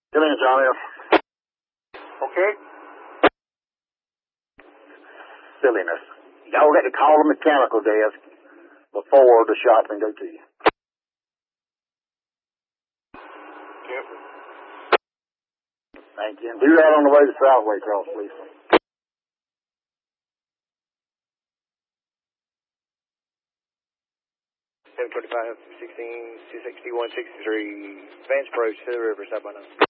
Get in, Johnny. Okay. Silliness. Y'all got to call the mechanical desk before the shop can go to you. Yep. Thank you. And do that on the way to Southway Cross, please. 725, 16, 260, 163, Vance approach to the river, stop by now.